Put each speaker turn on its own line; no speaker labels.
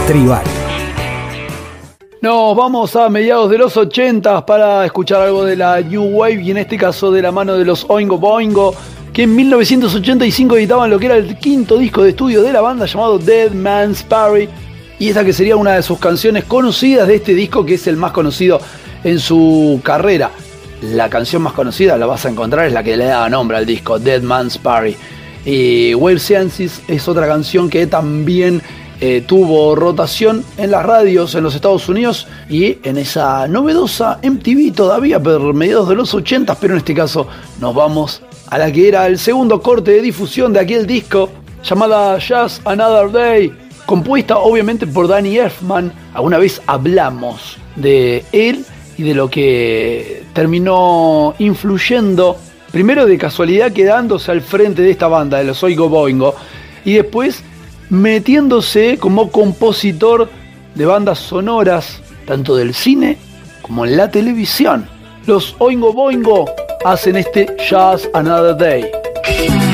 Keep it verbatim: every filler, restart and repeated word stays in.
Tribal.
Nos vamos a mediados de los ochentas para escuchar algo de la New Wave y en este caso de la mano de los Oingo Boingo, que en mil novecientos ochenta y cinco editaban lo que era el quinto disco de estudio de la banda llamado Dead Man's Party, y esta que sería una de sus canciones conocidas de este disco, que es el más conocido en su carrera. La canción más conocida, la vas a encontrar, es la que le da nombre al disco, Dead Man's Party. Y Wave Sciences es otra canción que también eh, tuvo rotación en las radios en los Estados Unidos y en esa novedosa M T V todavía por mediados de los ochentas, pero en este caso nos vamos a la que era el segundo corte de difusión de aquel disco, llamada Just Another Day, compuesta obviamente por Danny Elfman. Alguna vez hablamos de él y de lo que terminó influyendo, primero de casualidad quedándose al frente de esta banda, de los Oingo Boingo, y después metiéndose como compositor de bandas sonoras, tanto del cine como en la televisión. Los Oingo Boingo hacen este Just Another Day.